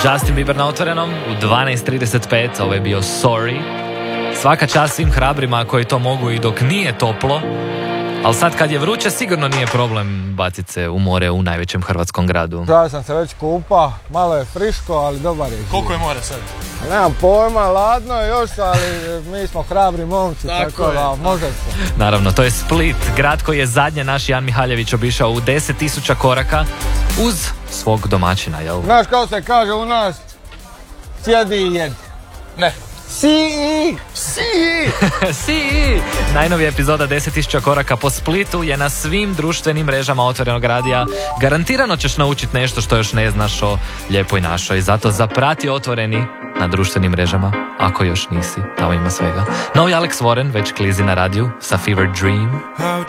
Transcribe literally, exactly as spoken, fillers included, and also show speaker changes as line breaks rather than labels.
Justin Bieber na Otvorenom u dvanaest trideset pet, ovo je bio Sorry. Svaka čast svim hrabrima koji to mogu i dok nije toplo, ali sad kad je vruće sigurno nije problem baciti se u more u najvećem hrvatskom gradu.
Ja sam se već kupa, malo je friško, ali dobar je.
Koliko je more sad?
Nemam pojma, ladno je još, ali mi smo hrabri momci, tako, tako da može se.
Naravno, to je Split, grad koji je zadnje naš Jan Mihaljević obišao u deset tisuća koraka uz svog domaćina, jel?
Znaš kako se kaže u nas, sjedi i jedi.
Ne.
Si
Si Si Najnovija epizoda deset tisuća koraka po Splitu je na svim društvenim mrežama Otvorenog radija. Garantirano ćeš naučiti nešto što još ne znaš o lijepoj našoj. Zato zaprati Otvoreni na društvenim mrežama, ako još nisi. Tamo ima svega. Novi Alex Warren već klizi na radiju sa Fever Dream.